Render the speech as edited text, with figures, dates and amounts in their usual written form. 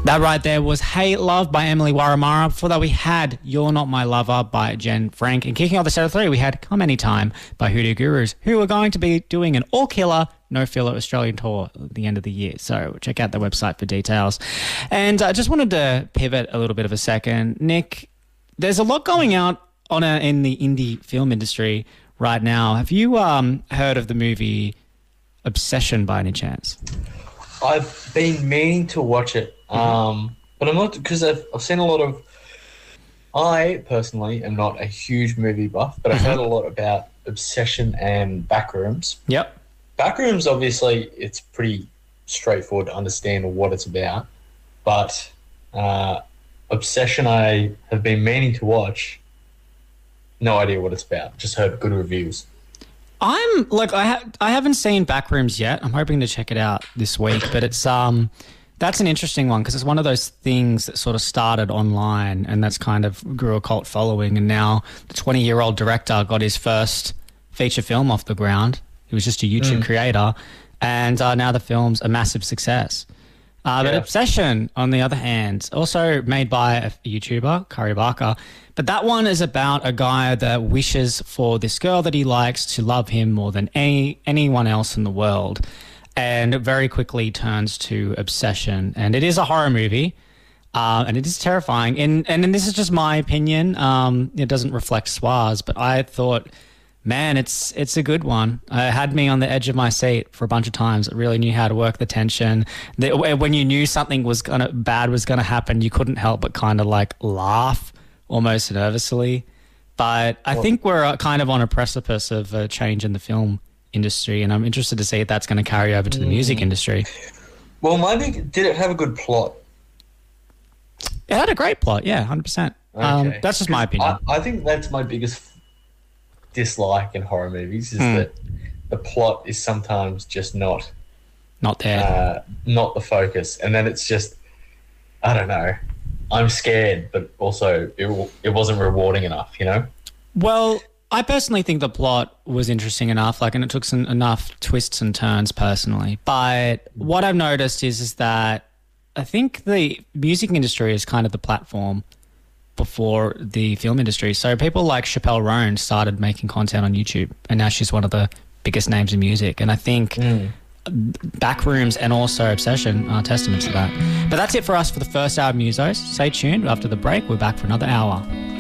That right there was Hey Love by Emily Waramara. Before that, we had You're Not My Lover by Jen Frank. And kicking off the set of three, we had Come Anytime by Hoodoo Gurus, who are going to be doing an all-killer, no-filler Australian tour at the end of the year. So check out the website for details. And I just wanted to pivot a little bit of a second. Nick, there's a lot going out in the indie film industry right now. Have you heard of the movie Obsession by any chance? I've been meaning to watch it, but I'm not, because I've seen a lot of. I personally am not a huge movie buff, but I've heard a lot about Obsession and Backrooms. Yep. Backrooms, obviously, it's pretty straightforward to understand what it's about, but Obsession, I have been meaning to watch. No idea what it's about. Just heard good reviews. I haven't seen Backrooms yet. I'm hoping to check it out this week, but it's that's an interesting one because it's one of those things that sort of started online and that's kind of grew a cult following, and now the 20-year-old director got his first feature film off the ground. He was just a YouTube creator, and now the film's a massive success. But Obsession, on the other hand, also made by a YouTuber, Curry Barker. But that one is about a guy that wishes for this girl that he likes to love him more than anyone else in the world. And it very quickly turns to obsession. And it is a horror movie. And it is terrifying. And this is just my opinion. It doesn't reflect SWA's, but I thought, man, it's a good one. It had me on the edge of my seat for a bunch of times. It really knew how to work the tension. When you knew something bad was gonna happen, you couldn't help but kind of like laugh almost nervously. But I think we're kind of on a precipice of a change in the film industry, and I'm interested to see if that's going to carry over to the music industry. Well, maybe did it have a good plot? It had a great plot, yeah, 100%. Okay. That's just my opinion. I think that's my biggest dislike in horror movies is that the plot is sometimes just not there, not the focus, and then it's just, I don't know. I'm scared, but also it wasn't rewarding enough, you know? Well, I personally think the plot was interesting enough, and it took enough twists and turns personally. But what I've noticed is that I think the music industry is kind of the platform before the film industry. So people like Chappelle Roan started making content on YouTube, and now she's one of the biggest names in music. And I think Backrooms and also Obsession are testaments to that. But that's it for us for the first hour of Musos. Stay tuned. After the break, we're back for another hour.